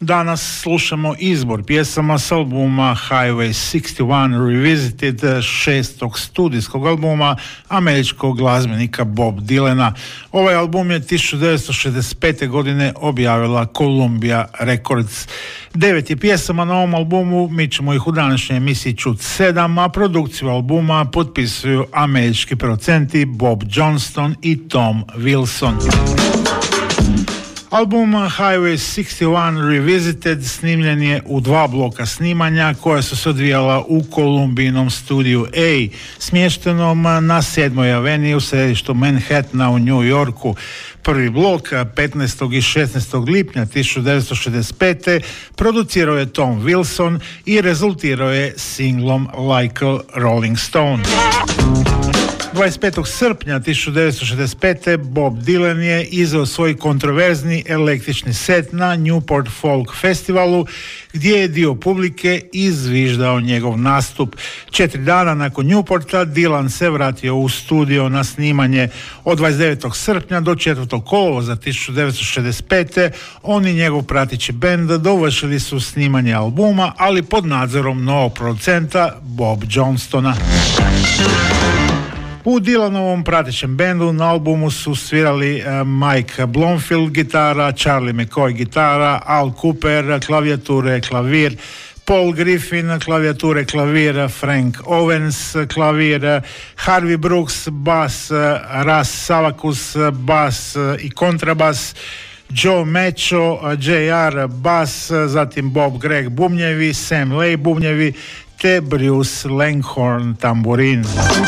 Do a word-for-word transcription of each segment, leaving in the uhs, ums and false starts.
Danas slušamo izbor pjesama s albuma Highway šezdeset jedan Revisited, šestog studijskog albuma američkog glazbenika Bob Dylana. Ovaj album je tisuću devetsto šezdeset pete. godine objavila Columbia Records. Devet je pjesama na ovom albumu, mi ćemo ih u današnjoj emisiji čuti sedam, a produkciju albuma potpisuju američki producenti Bob Johnston i Tom Wilson. Album Highway šezdeset jedan Revisited snimljen je u dva bloka snimanja koja su se odvijala u Kolumbijinom studiju A, smještenom na sedmoj aveniji u središtu Manhattana u New Yorku. Prvi blok petnaestog i šesnaestog lipnja tisuću devetsto šezdeset pete. producirao je Tom Wilson i rezultirao je singlom Like a Rolling Stone. dvadeset petog srpnja tisuću devetsto šezdeset pete. Bob Dylan je izveo svoj kontroverzni električni set na Newport Folk Festivalu, gdje je dio publike izviždao njegov nastup. Četiri dana nakon Newporta Dylan se vratio u studio na snimanje. Od dvadeset devetog srpnja do četvrtog kolovoza tisuću devetsto šezdeset pete. on i njegov pratići bend dovršili su snimanje albuma, ali pod nadzorom novog producenta Bob Johnstona. U Dylanovom pratećem bendu na albumu su svirali uh, Mike Bloomfield gitara, Charlie McCoy gitara, Al Cooper klavijature, klavir, Paul Griffin klavijature, klavir, Frank Owens klavir, Harvey Brooks bas, Ras Savakus bas i kontrabas, Joe Macho, J R bas, zatim Bob Gregg bubnjevi, Sam Lay bubnjevi te Bruce Langhorne tamburin.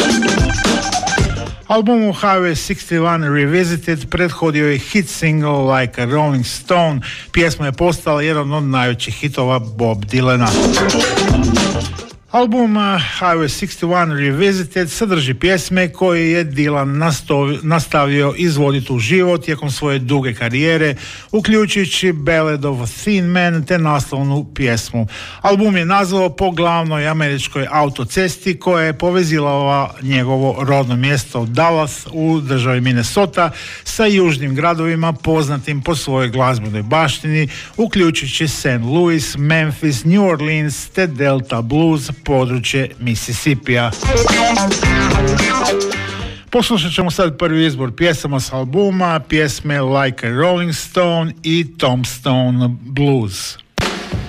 Albumu Highway šezdeset jedan Revisited prethodio je hit single Like a Rolling Stone. Pjesma je postala jedan od najvećih hitova Bob Dylana. Album Highway šezdeset jedan Revisited sadrži pjesme koje je Dylan nastavio izvoditi u život tijekom svoje duge karijere, uključujući Ballad of a Thin Man te naslovnu pjesmu. Album je nazvao po glavnoj američkoj autocesti koja je povezivala njegovo rodno mjesto Dallas u državi Minnesota sa južnim gradovima poznatim po svojoj glazbenoj baštini, uključujući Saint Louis, Memphis, New Orleans te Delta Blues, područje Mississippija. Poslušat ćemo sad prvi izbor pjesama s albuma, pjesme Like a Rolling Stone i Tombstone Blues.